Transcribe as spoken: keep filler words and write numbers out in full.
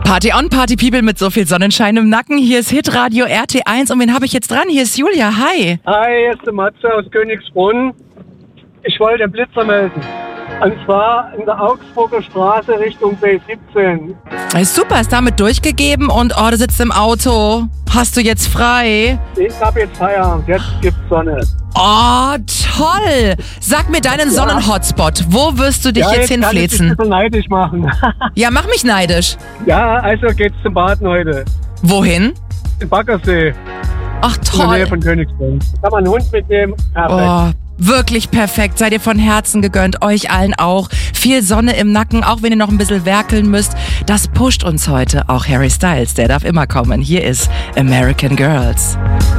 Party on, Party People mit so viel Sonnenschein im Nacken. Hier ist Hitradio R T eins und wen habe ich jetzt dran? Hier ist Julia, hi. Hi, hier ist der Matze aus Königsbrunn. Ich wollte den Blitzer melden. Und zwar in der Augsburger Straße Richtung B siebzehn. Hey, super, ist damit durchgegeben und oh, du sitzt im Auto. Hast du jetzt frei? Ich habe jetzt Feierabend, jetzt gibt's Sonne. Oh, toll. Sag mir deinen Ja. Sonnen-Hotspot. Wo wirst du dich Ja, jetzt jetzt kann ich dich hinfläzen? ein bisschen neidisch machen. Ja, mach mich neidisch. Ja, also geht's zum Baden heute. Wohin? Im Baggersee, Ach, in der Nähe toll. von Königsbrunn. Kann man einen Hund mitnehmen? Perfekt. Oh, wirklich perfekt. Seid ihr von Herzen gegönnt. Euch allen auch. Viel Sonne im Nacken, auch wenn ihr noch ein bisschen werkeln müsst. Das pusht uns heute. Auch Harry Styles, der darf immer kommen. Hier ist American Girls.